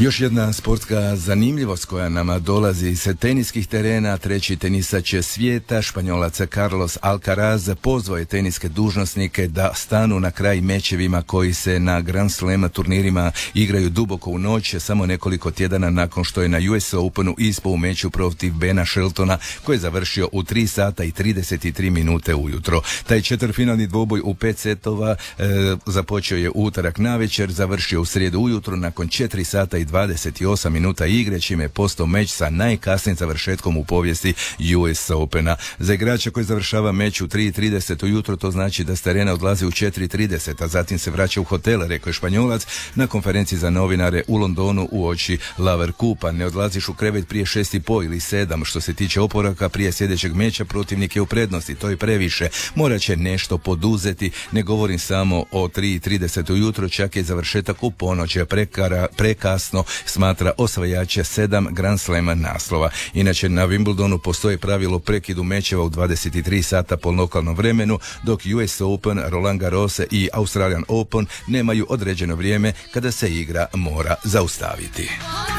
Još jedna sportska zanimljivost koja nama dolazi sa teniskih terena. Treći tenisač svijeta, Španjolac Carlos Alcaraz, pozvao je teniske dužnosnike da stanu na kraj mečevima koji se na Grand Slam turnirima igraju duboko u noć, samo nekoliko tjedana nakon što je na US Openu ispao u meču protiv Bena Sheltona, koji je završio u 3 sata i 33 minute ujutro. Taj četvrtfinalni dvoboj u 5 setova započeo je utorak navečer, završio u srijedu ujutro nakon 4 sata i 28 minuta igre, čime je postao meč sa najkasnijim završetkom u povijesti US Opena. Za igrača koji završava meč u 3:30 ujutro, to znači da s terena odlazi u 4:30, a zatim se vraća u hotel, rekao je Španjolac na konferenciji za novinare u Londonu uoči Laver Kupa. Ne odlaziš u krevet prije 6:30 ili 7. Što se tiče oporavka prije sljedećeg meča, protivnik je u prednosti, to je previše. Morat će nešto poduzeti, ne govorim samo o 3:30 ujutro, čak je završetak u ponoć, prekasno, smatra osvajače 7 Grand Slama naslova. Inače, na Wimbledonu postoji pravilo prekidu mečeva u 23 sata po lokalnom vremenu, dok US Open, Roland Garros i Australian Open nemaju određeno vrijeme kada se igra mora zaustaviti.